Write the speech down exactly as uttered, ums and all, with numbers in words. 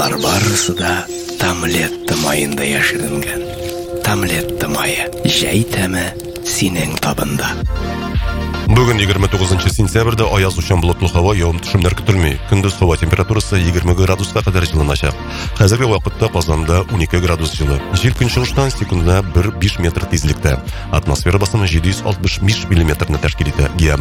Алар барысы да Тамлетта майында яшеренгән. Тамлетта майы, җәй тәме синең табында. Бүген егерме тугызынчы сентябрьдә аязучан болытлы һава, явым-төшемнәр көтелми. Көндез һава температурасы егерме градуска кадәр җылыначак. Хәзерге вакытта Казанда унике градус җылы. Җил көнчыгыштан секундына бер баш метр тизлектә. Атмосфера басымы җиде йөз алтмыш биш миллиметрны тәшкил итә.